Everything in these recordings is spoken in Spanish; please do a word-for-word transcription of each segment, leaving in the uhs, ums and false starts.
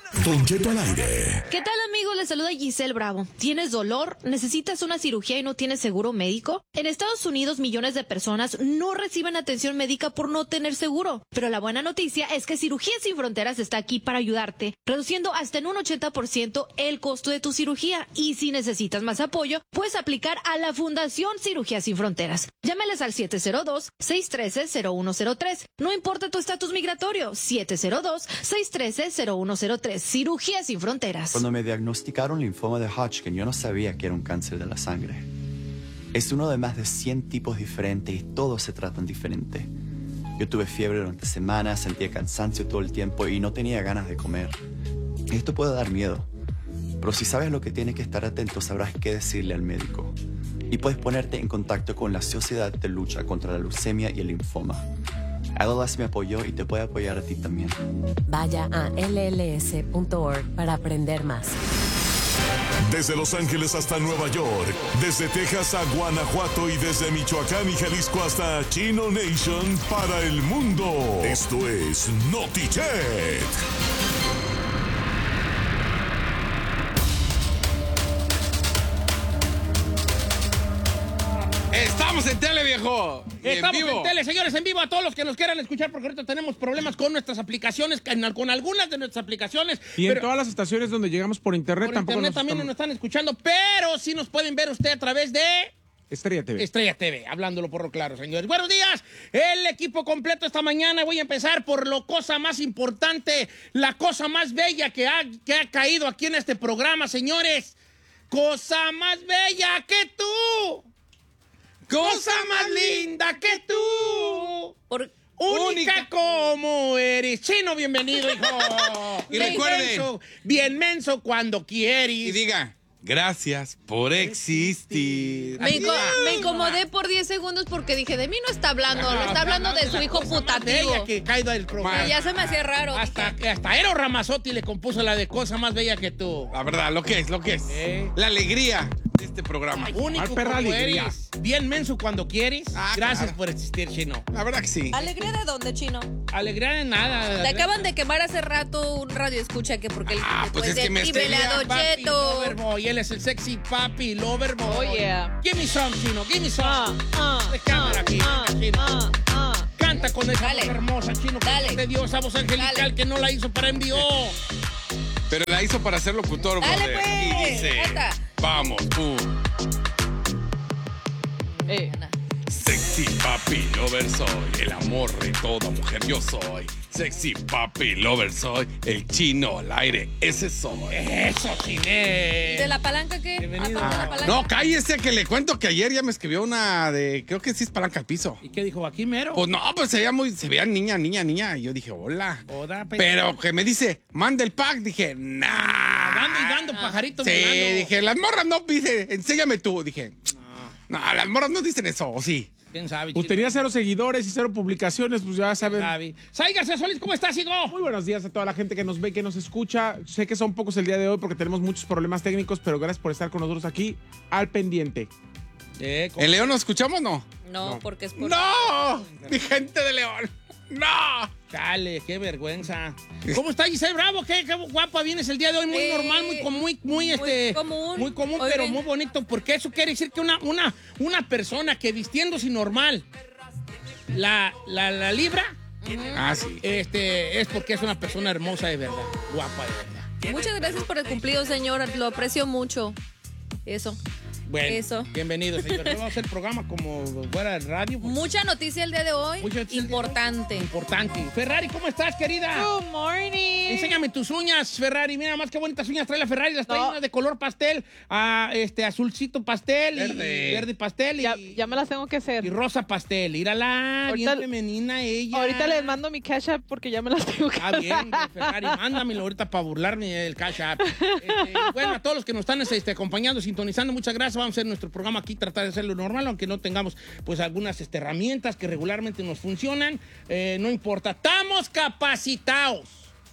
Don Cheto al aire. ¿Qué tal, amigo? Les saluda Giselle Bravo. ¿Tienes dolor? ¿Necesitas una cirugía y no tienes seguro médico? En Estados Unidos, millones de personas no reciben atención médica por no tener seguro. Pero la buena noticia es que Cirugías Sin Fronteras está aquí para ayudarte, reduciendo hasta en un ochenta por ciento el costo de tu cirugía. Y si necesitas más apoyo, puedes aplicar a la Fundación Cirugías Sin Fronteras. Llámales al siete cero dos, seis uno tres, cero uno cero tres. No importa tu estatus migratorio, siete cero dos, seis uno tres, cero uno cero tres. Cirugías Sin Fronteras. Cuando me diagnosticaron linfoma de Hodgkin, yo no sabía que era un cáncer de la sangre. Es uno de más de cien tipos diferentes y todos se tratan diferente. Yo tuve fiebre durante semanas, sentía cansancio todo el tiempo y no tenía ganas de comer. Esto puede dar miedo, pero si sabes lo que tienes que estar atento, sabrás qué decirle al médico. Y puedes ponerte en contacto con la Sociedad de Lucha contra la Leucemia y el Linfoma. L L S me apoyó y te puede apoyar a ti también. Vaya a L L S punto org para aprender más. Desde Los Ángeles hasta Nueva York, desde Texas a Guanajuato y desde Michoacán y Jalisco hasta Chino Nation para el mundo. Esto es Notichet. Estamos en tele, viejo. Estamos en, en tele, señores, en vivo a todos los que nos quieran escuchar, porque ahorita tenemos problemas con nuestras aplicaciones, con algunas de nuestras aplicaciones. Y pero, en todas las estaciones donde llegamos por internet por tampoco internet nos también estamos... nos están escuchando, pero sí nos pueden ver usted a través de... Estrella T V. Estrella T V, hablándolo por lo claro, señores. Buenos días, el equipo completo esta mañana. Voy a empezar por la cosa más importante, la cosa más bella que ha, que ha caído aquí en este programa, señores. Cosa más bella que tú. Cosa más linda que tú. Por... Única, Única como eres. Chino, bienvenido, hijo. Y Bien recuerde- menso, bien menso cuando quieres. Y diga, gracias por existir. Me, inco- me incomodé por diez segundos porque dije, de mí no está hablando, lo está hablando de su hijo putativo. Bella que ha caído del programa. Y ya se me hacía raro. Hasta, hasta Eros Ramazzotti le compuso la de Cosa Más Bella que tú. La verdad, lo que es, lo que es. Eh. La alegría de este programa. Único Al perra como alegría. eres. Bien menso cuando quieres. Ah, Gracias claro. por existir, Chino. La verdad que sí. ¿Alegría de dónde, Chino? Alegría de nada. Te acaban de quemar hace rato un radio escucha que porque el Ah, pues después es que de me estoy Tribelado liando, Papi Cheto. Loverboy. Él es el sexy papi Loverboy. Oh, yeah. Give me some, Chino. Give me some. Ah, ah, De cámara aquí. ah, Chino. ah, ah. Canta con esa Dale. voz hermosa, Chino. Dale. De Dios, esa voz angelical Dale. que no la hizo para envió. Pero la hizo para ser locutor, Dale, brother. pues. Y dice, Canta. vamos, tú. Eh. Sexy papi lover soy, el amor de toda mujer yo soy. Sexy papi lover soy, el chino al aire, ese soy. Eso, Chine. ¿De la palanca qué? Bienvenido. ¿A dónde la palanca? No, cállese que le cuento que ayer ya me escribió una de, creo que sí es palanca al piso. ¿Y qué dijo aquí, mero? Pues no, pues se veía muy, se veía niña, niña, niña. Y yo dije, hola. Oda, pe- Pero que me dice, manda el pack, dije, nah. Dando y dando, pajarito Sí, volando. dije, las morras no, dice, enséñame tú. Dije, no, las morras no dicen eso, ¿o sí? ¿Quién sabe, Pues Chino? tenía cero seguidores y cero publicaciones, pues ya ¿Quién saben. sabe? Sai García Solís, ¿cómo estás, hijo? Muy buenos días a toda la gente que nos ve y que nos escucha. Sé que son pocos el día de hoy porque tenemos muchos problemas técnicos, pero gracias por estar con nosotros aquí al pendiente. Eh, ¿cómo? ¿En León nos escuchamos, no? No, porque es por... ¡No! Mi gente de León. ¡No! Chale, qué vergüenza. ¿Cómo está Giselle Bravo? ¿Qué, qué guapa vienes el día de hoy? Muy Eh, normal, muy, com- muy, muy, este, común. muy común, Hoy pero ven- muy bonito. Porque eso quiere decir que una, una, una persona que vistiéndose normal la, la, la libra, Ah, sí. este, es porque es una persona hermosa de verdad, guapa de verdad. Muchas gracias por el cumplido, señor. Lo aprecio mucho. Eso. Bueno, Eso. bienvenido, señor. Vamos a hacer el programa como fuera de radio. pues, Mucha noticia el día de hoy. Mucha noticia el día de hoy. Importante. Importante. Ferrari, ¿cómo estás, querida? Good morning. Enséñame tus uñas, Ferrari. Mira más qué bonitas uñas trae la Ferrari. Las trae No. unas de color pastel, a este azulcito pastel, Verde. y verde pastel y, Ya, ya me las tengo que hacer. y rosa pastel. Mírala, Ahorita- bien femenina ella. Ahorita les mando mi cash app porque ya me las tengo que Ah, bien, Ferrari, mándamelo ahorita para burlarme del cash app. Este, bueno, a todos los que nos están este, acompañando, sintonizando, muchas gracias. Vamos a hacer nuestro programa aquí, tratar de hacerlo normal, aunque no tengamos pues algunas este, herramientas que regularmente nos funcionan. Eh, no importa, estamos capacitados.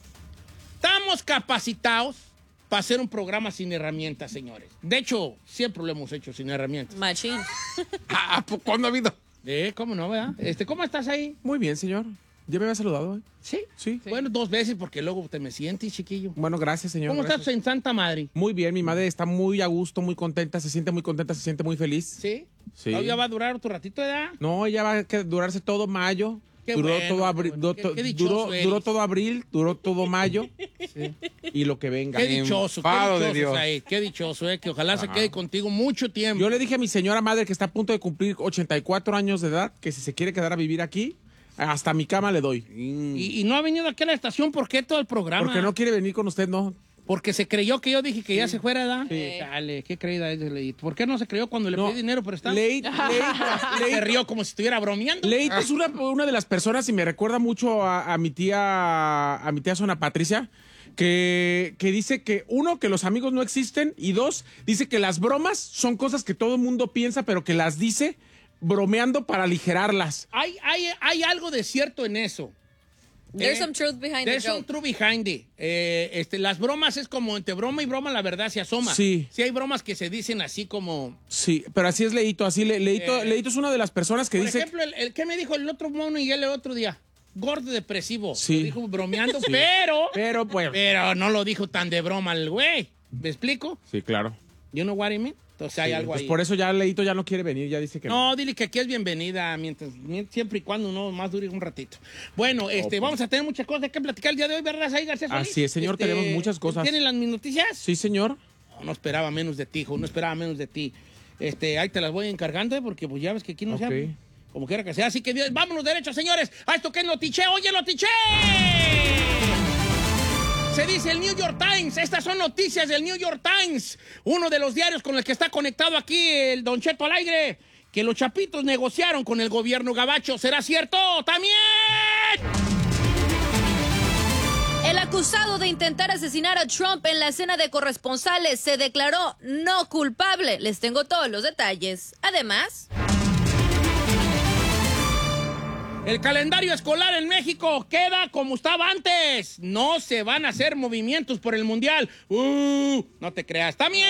Estamos capacitados para hacer un programa sin herramientas, señores. De hecho, siempre lo hemos hecho sin herramientas. Machín. Ah, ¿cuándo ha habido? ¿Eh? ¿Cómo no, verdad? Este, ¿cómo estás ahí? Muy bien, señor. ¿Ya me había saludado? ¿eh? ¿Sí? Sí. Bueno, dos veces porque luego te me sientes, chiquillo. Bueno, gracias, señor. ¿Cómo gracias. estás en Santa Madre? Muy bien, mi madre está muy a gusto, muy contenta, se siente muy contenta, se siente muy feliz. ¿Sí? Sí. ¿Todavía va a durar otro ratito de edad? No, ella va a que- durarse todo mayo. Qué duró bueno, todo qué abril, bueno. du- Qué- to- qué dichoso duró, eres. duró todo abril, duró todo mayo. Sí. Y lo que venga. Qué dichoso, qué Enfado de dichoso, Dios. Said, qué dichoso, eh, que ojalá se quede contigo mucho tiempo. Yo le dije a mi señora madre que está a punto de cumplir ochenta y cuatro años de edad, que si se quiere quedar a vivir aquí, hasta mi cama le doy. Y, y no ha venido aquí a la estación, ¿por qué todo el programa? Porque no quiere venir con usted, no. Porque se creyó que yo dije que ya se fuera, ¿da? Sí. Dale, qué creída es, Leito. ¿Por qué no se creyó cuando le No. pedí dinero por estar? Leit- Leit- Se rió como si estuviera bromeando. Leito es una, una de las personas y me recuerda mucho a, a mi tía, a mi tía Zona Patricia, que, que dice que uno, que los amigos no existen, y dos, dice que las bromas son cosas que todo el mundo piensa, pero que las dice bromeando para aligerarlas. Hay, hay, hay algo de cierto en eso. There's Eh, some truth behind There's the some joke. truth behind it. Eh, este, las bromas es como entre broma y broma la verdad se asoma. Sí. Sí hay bromas que se dicen así como... Sí, pero así es Leito, así le, Leito, Eh. Leito es una de las personas que Por dice... ejemplo, el, el que me dijo el otro mono y él el otro día. Gordo depresivo. Sí. Lo dijo bromeando, pero... Pero pues... Pero no lo dijo tan de broma el güey. ¿Me explico? Sí, claro. You know what I mean? Entonces hay Sí, algo pues ahí. por eso ya Leito ya no quiere venir, ya dice que no. No, dile que aquí es bienvenida, mientras, mient- siempre y cuando no más dure un ratito. Bueno, este, pues. vamos a tener muchas cosas que platicar el día de hoy, ¿verdad, Said García Solís? Así es, señor, Este, tenemos muchas cosas. ¿Tienen las mis noticias? Sí, señor. No, no esperaba menos de ti, hijo, no esperaba menos de ti. Este, ahí te las voy encargando, ¿eh? Porque pues ya ves que aquí no Ok. se habla. Como quiera que sea. Así que Dios, vámonos derechos, señores, a esto que es Notiche. ¡Oye, Notiche! Se dice el New York Times. Estas son noticias del New York Times. Uno de los diarios con el que está conectado aquí el Don Cheto al aire. Que los chapitos negociaron con el gobierno gabacho. ¿Será cierto? ¡También! El acusado de intentar asesinar a Trump en la cena de corresponsales se declaró no culpable. Les tengo todos los detalles. Además... El calendario escolar en México queda como estaba antes. No se van a hacer movimientos por el Mundial. ¡Uh! No te creas. ¡También!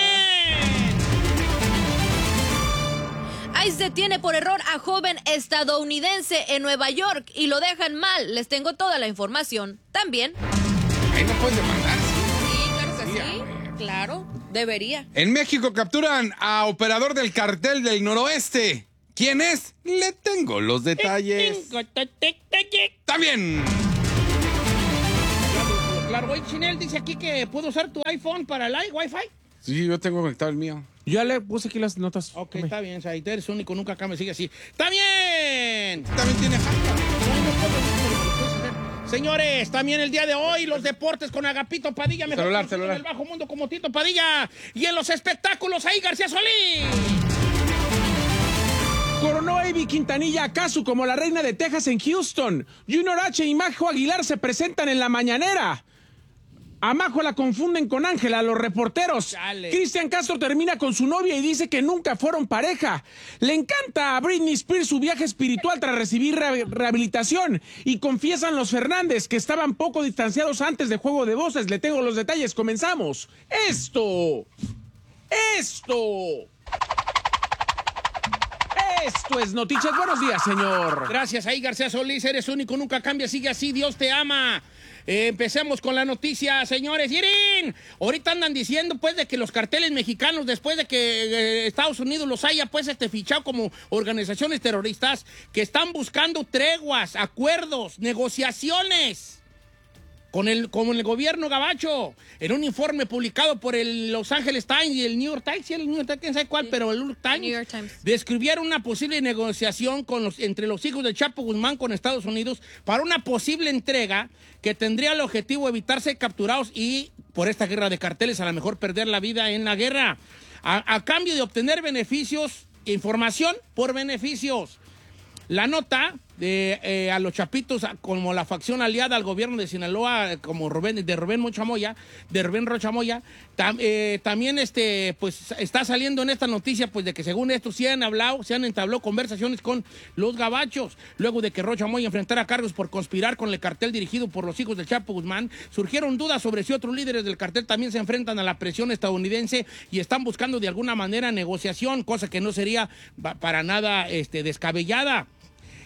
ICE detiene por error a joven estadounidense en Nueva York y lo dejan mal. Les tengo toda la información. También... Ahí no puedes demandar. Sí, claro que Sí, sí. güey. Claro, debería. En México capturan a operador del cartel del noroeste. ¿Quién es? Le tengo los detalles. También. Claro, güey, Chinel dice aquí que puedo usar tu iPhone para el Wi-Fi. Sí, yo tengo conectado el mío. Yo ya le puse aquí las notas. Ok, Tome. está bien, Said, eres único, nunca acá me sigue así. ¡Está bien! También tiene Señores, también el día de hoy los deportes con Agapito Padilla, mejor Celular, conocido celular. en el bajo mundo como Tito Padilla. Y en los espectáculos, ahí García Solís. Coronó Ivy Quintanilla a Casu como la reina de Texas en Houston. Junior H y Majo Aguilar se presentan en la mañanera. A Majo la confunden con Ángela, los reporteros. Chale. Cristian Castro termina con su novia y dice que nunca fueron pareja. Le encanta a Britney Spears su viaje espiritual tras recibir re- rehabilitación. Y confiesan los Fernández que estaban poco distanciados antes de Juego de Voces. Le tengo los detalles. Comenzamos. Esto. Esto. Esto es Noticias. Buenos días, señor. Gracias, ahí García Solís, eres único, nunca cambia, sigue así, Dios te ama. Eh, empecemos con la noticia, señores. ¡Irin! Ahorita andan diciendo, pues, de que los carteles mexicanos, después de que eh, Estados Unidos los haya, pues, este, fichado como organizaciones terroristas, que están buscando treguas, acuerdos, negociaciones con el, con el gobierno gabacho. En un informe publicado por el Los Angeles Times y el New York Times, sí, el New York Times, quién sabe cuál, pero el New York Times, New York Times. describieron una posible negociación con los, entre los hijos del Chapo Guzmán con Estados Unidos para una posible entrega que tendría el objetivo de evitar ser capturados y, por esta guerra de carteles, a lo mejor perder la vida en la guerra, a, a cambio de obtener beneficios, información por beneficios. La nota de eh, a los chapitos como la facción aliada al gobierno de Sinaloa, como Rubén, de Rubén Rocha Moya, de Rubén Rocha Moya, tam, eh, también este, pues, está saliendo en esta noticia pues, de que según esto se han hablado, se han entablado conversaciones con los gabachos. Luego de que Rocha Moya enfrentara cargos por conspirar con el cartel dirigido por los hijos del Chapo Guzmán, surgieron dudas sobre si otros líderes del cartel también se enfrentan a la presión estadounidense y están buscando de alguna manera negociación, cosa que no sería para nada este, descabellada.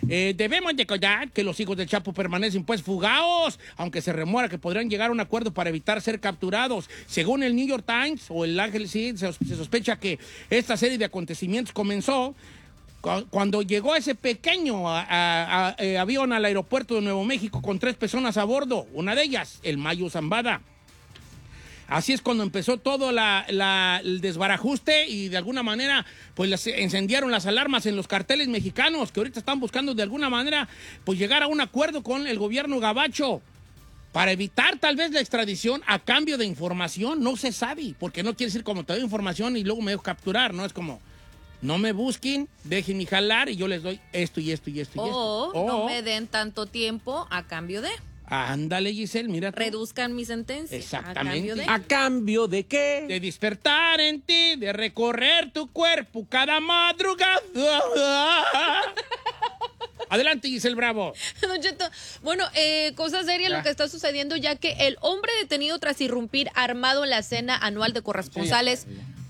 Eh, debemos recordar que los hijos del Chapo permanecen pues fugados, aunque se remora que podrían llegar a un acuerdo para evitar ser capturados. Según el New York Times o el Ángel, sí, se, se sospecha que esta serie de acontecimientos comenzó cu- cuando llegó ese pequeño a- a- a- eh, avión al aeropuerto de Nuevo México con tres personas a bordo. Una de ellas, el Mayo Zambada. Así es cuando empezó todo la, la- el desbarajuste y de alguna manera pues las, encendieron las alarmas en los carteles mexicanos que ahorita están buscando de alguna manera pues llegar a un acuerdo con el gobierno gabacho para evitar tal vez la extradición a cambio de información. No se sabe, porque no quiere decir como te doy información y luego me dejo capturar, ¿no? Es como, no me busquen, déjenme jalar y yo les doy esto y esto y esto y O esto. no O- me den tanto tiempo a cambio de. Ándale, Giselle, mira tú. Reduzcan mi sentencia. Exactamente. A cambio de. ¿A cambio de qué? De despertar en ti, de recorrer tu cuerpo cada madrugada. Adelante, Giselle Bravo. Don Cheto, bueno, eh, cosa seria Ya. lo que está sucediendo, ya que el hombre detenido tras irrumpir armado en la cena anual de corresponsales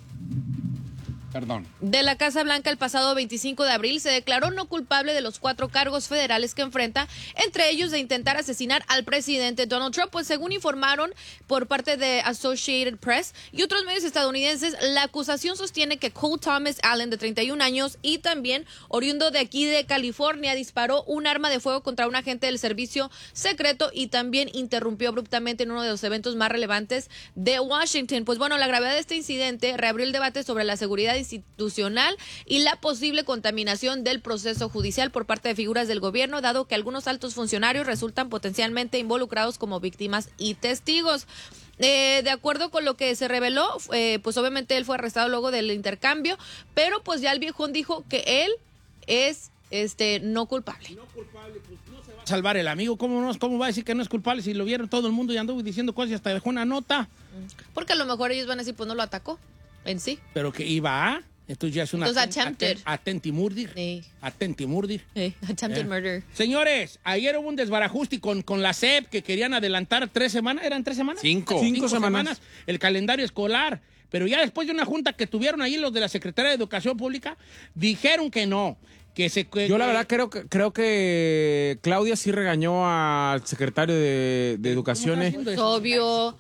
Perdón. de la Casa Blanca el pasado veinticinco de abril se declaró no culpable de los cuatro cargos federales que enfrenta, entre ellos de intentar asesinar al presidente Donald Trump, pues según informaron por parte de Associated Press y otros medios estadounidenses, la acusación sostiene que Cole Thomas Allen, de treinta y un años y también oriundo de aquí de California, disparó un arma de fuego contra un agente del servicio secreto y también interrumpió abruptamente en uno de los eventos más relevantes de Washington. Pues bueno, la gravedad de este incidente reabrió el debate sobre la seguridad institucional y la posible contaminación del proceso judicial por parte de figuras del gobierno, dado que algunos altos funcionarios resultan potencialmente involucrados como víctimas y testigos. Eh, de acuerdo con lo que se reveló, eh, pues obviamente él fue arrestado luego del intercambio, pero pues ya el viejón dijo que él es este no culpable. Salvar el amigo, ¿cómo, no, ¿cómo va a decir que no es culpable si lo vieron todo el mundo y anduvo diciendo cosas y hasta dejó una nota? Porque a lo mejor ellos van a decir, pues no lo atacó en sí. Pero que iba a... Esto ya es una... Entonces, attempted. Atentimurdir. Sí. Atentimurdir. Eh, attempted Eh. murder. Señores, ayer hubo un desbarajuste con, con la S E P que querían adelantar tres semanas. ¿Eran tres semanas? Cinco. Cinco semanas. El calendario escolar. Pero ya después de una junta que tuvieron ahí los de la Secretaría de Educación Pública, dijeron que no. Que se, que, Yo la verdad creo que creo que Claudia sí regañó al secretario de, de Educación. está eh. haciendo Es eso? obvio.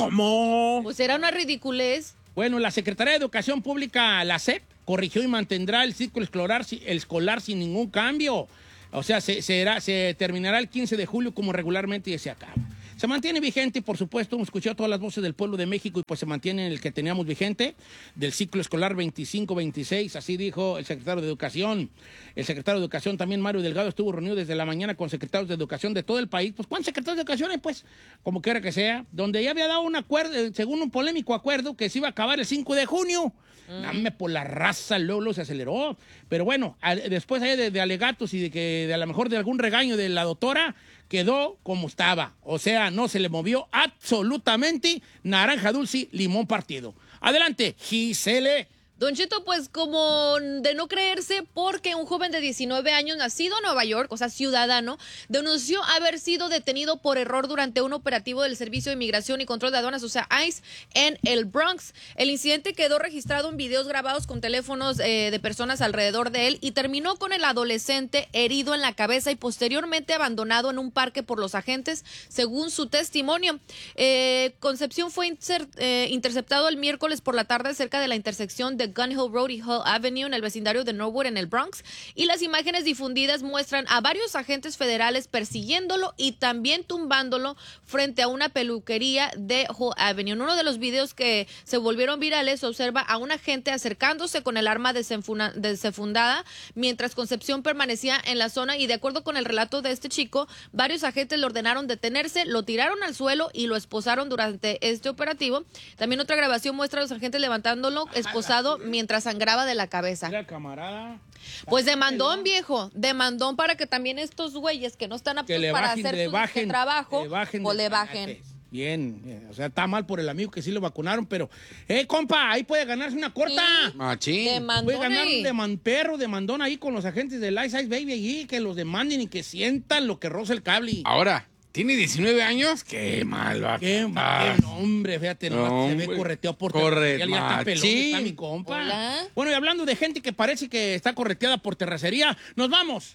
¿Cómo? Pues era una ridiculez. Bueno, la Secretaría de Educación Pública, la S E P, corrigió y mantendrá el ciclo escolar, si- el escolar sin ningún cambio. O sea, se, será, se terminará el quince de julio como regularmente se acaba. Se mantiene vigente, por supuesto, hemos escuchado todas las voces del pueblo de México y pues se mantiene el que teníamos vigente del ciclo escolar veinticinco veintiséis, así dijo el secretario de Educación. El secretario de Educación también, Mario Delgado, estuvo reunido desde la mañana con secretarios de Educación de todo el país. Pues, ¿cuántos secretarios de Educación hay? Pues, como quiera que sea, donde ya había dado un acuerdo, eh, según un polémico acuerdo, que se iba a acabar el cinco de junio. Dame por la raza, luego, luego se aceleró. Pero bueno, al- después ahí de, de alegatos y de que de a lo mejor de algún regaño de la doctora, quedó como estaba. O sea, no se le movió absolutamente naranja dulce, limón partido. Adelante, Gisele. Don Cheto, pues como de no creerse, porque un joven de diecinueve años nacido en Nueva York, o sea, ciudadano, denunció haber sido detenido por error durante un operativo del Servicio de Inmigración y Control de Aduanas, o sea, ICE, en el Bronx. El incidente quedó registrado en videos grabados con teléfonos eh, de personas alrededor de él y terminó con el adolescente herido en la cabeza y posteriormente abandonado en un parque por los agentes, según su testimonio. Eh, Concepción fue inser- eh, interceptado el miércoles por la tarde cerca de la intersección de Gun Hill Road y Hill Avenue en el vecindario de Norwood en el Bronx, y las imágenes difundidas muestran a varios agentes federales persiguiéndolo y también tumbándolo frente a una peluquería de Hill Avenue. En uno de los videos que se volvieron virales se observa a un agente acercándose con el arma desenfuna- desenfundada mientras Concepción permanecía en la zona, y de acuerdo con el relato de este chico, varios agentes le ordenaron detenerse, lo tiraron al suelo y lo esposaron durante este operativo. También otra grabación muestra a los agentes levantándolo esposado mientras sangraba de la cabeza. Mira, camarada. Pues demandón, viejo, demandón para que también estos güeyes que no están Que aptos le para bajen, hacer le su bajen, trabajo, le bajen o de le bajen. tanates. Bien, bien, o sea, está mal por el amigo que sí lo vacunaron, pero, eh, compa, ahí puede ganarse una corta. Machín. Demandón Puede ganar ahí. un deman perro, demandón ahí con los agentes del Ice Ice Baby allí, que los demanden y que sientan lo que roza el cable. Ahora, ¿tiene diecinueve años? Qué mal va a Qué, estar. qué nombre, fíjate, nomás No, se ve hombre. correteado por Corre, terracería, ya está pelón, machín. está mi compa. Hola. Bueno, y hablando de gente que parece que está correteada por terracería, nos vamos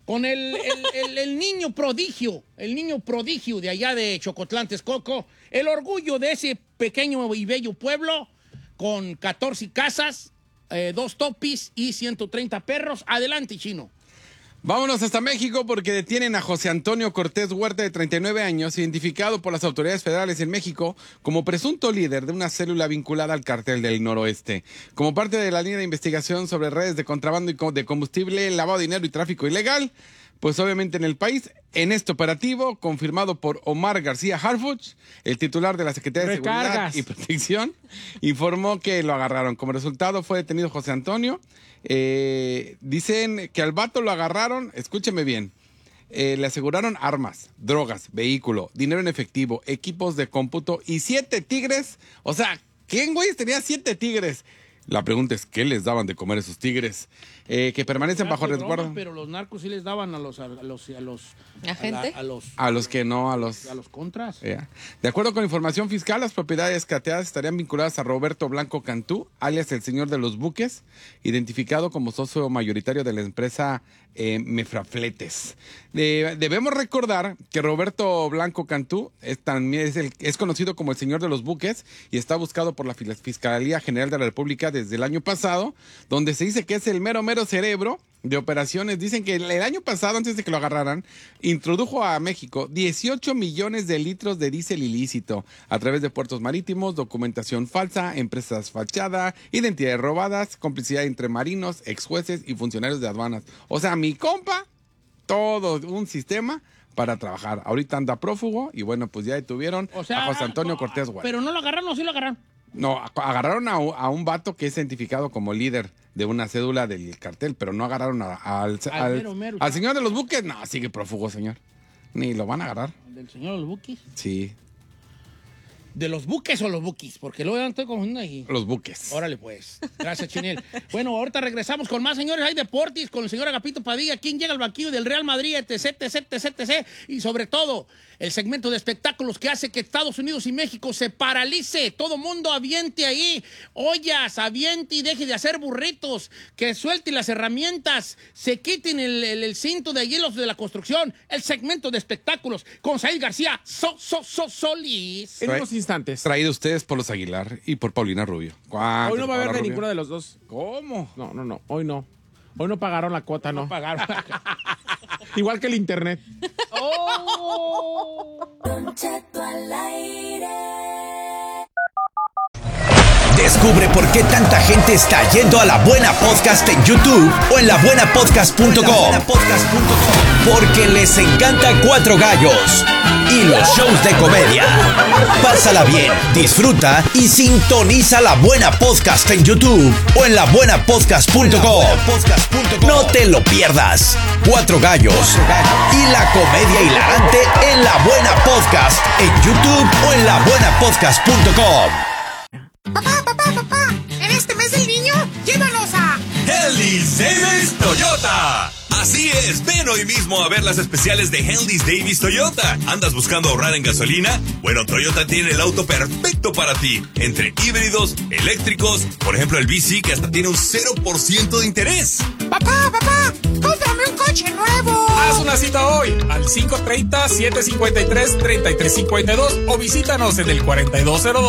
con el, el, el, el niño prodigio, el niño prodigio de allá de Chocotlán, Texcoco, el orgullo de ese pequeño y bello pueblo, con catorce casas, eh, dos topis y ciento treinta perros. Adelante, Chino. Vámonos hasta México porque detienen a José Antonio Cortés Huerta, de treinta y nueve años, identificado por las autoridades federales en México como presunto líder de una célula vinculada al Cártel del Noroeste. Como parte de la línea de investigación sobre redes de contrabando y de combustible, lavado de dinero y tráfico ilegal, pues obviamente en el país, en este operativo, confirmado por Omar García Harfuch, el titular de la Secretaría de Recargas. Seguridad y Protección, informó que lo agarraron. Como resultado fue detenido José Antonio. Eh, dicen que al vato lo agarraron, escúcheme bien, eh, le aseguraron armas, drogas, vehículo, dinero en efectivo, equipos de cómputo y siete tigres. O sea, ¿quién, güey, tenía siete tigres? La pregunta es, ¿qué les daban de comer esos tigres? Eh, que permanecen bajo Broma, resguardo. pero los narcos sí les daban a los... A los, a los ¿A gente? la- a los, A los que no, a los... a los contras. Yeah. De acuerdo con información fiscal, las propiedades cateadas estarían vinculadas a Roberto Blanco Cantú, alias el señor de los buques, identificado como socio mayoritario de la empresa eh, Mefrafletes. De- debemos recordar que Roberto Blanco Cantú es, también es, el, es conocido como el señor de los buques y está buscado por la Fiscalía General de la República desde el año pasado, donde se dice que es el mero, mero cerebro de operaciones. Dicen que el, el año pasado, antes de que lo agarraran, introdujo a México dieciocho millones de litros de diésel ilícito a través de puertos marítimos, documentación falsa, empresas fachada, identidades robadas, complicidad entre marinos, ex jueces y funcionarios de aduanas. O sea, mi compa, todo un sistema para trabajar. Ahorita anda prófugo y bueno, pues ya detuvieron O sea, a José Antonio no, Cortés Huerta. Pero no lo agarraron, ¿o sí lo agarraron? No, a- agarraron a, u- a un vato que es identificado como líder de una cédula del cartel, pero no agarraron a- al, Al al, mero, mero, al chavo. señor de los buques. No, sigue prófugo, señor. Ni lo van a agarrar. ¿Del señor de los buquis? Sí, ¿De los buques o los buquis? Porque luego ya estoy confundiendo ahí. los buques. Órale, pues. Gracias, Chinel. Bueno, ahorita regresamos con más, señores. Hay deportes con el señor Agapito Padilla. ¿Quién llega al banquillo del Real Madrid? Etc, etc, etc, etc. Y sobre todo, el segmento de espectáculos que hace que Estados Unidos y México se paralice. Todo mundo aviente ahí ollas, aviente y deje de hacer burritos. Que suelte las herramientas. Se quiten el, el- el cinto de hielos de la construcción. El segmento de espectáculos con Said García. So, so, so, Solís. En unos instantes. Traído ustedes por los Aguilar y por Paulina Rubio. ¿Cuántos, Hoy no va a haber Paula de Rubio? ninguno de los dos. ¿Cómo? No, no, no. Hoy no. Hoy no pagaron la cuota, no. No pagaron. Igual que el internet. Descubre por qué tanta gente está yendo a La Buena Podcast en YouTube o en la buena podcast punto com. Porque les encanta Cuatro Gallos y los shows de comedia. Pásala bien, disfruta y sintoniza La Buena Podcast en YouTube o en la buena podcast punto com. No te lo pierdas. Cuatro Gallos y la comedia hilarante en La Buena Podcast en YouTube o en la buena podcast punto com. Papá, papá, papá, en este mes del niño, llévanos a... Henley's Davis Toyota. Así es, ven hoy mismo a ver las especiales de Henley's Davis Toyota. ¿Andas buscando ahorrar en gasolina? Bueno, Toyota tiene el auto perfecto para ti. Entre híbridos, eléctricos, por ejemplo el V C que hasta tiene un cero por ciento de interés. Papá, papá, cómprame un coche nuevo. Haz una cita hoy al cinco treinta, siete cincuenta y tres, treinta y tres cincuenta y dos o visítanos en el cuarenta y dos cero dos.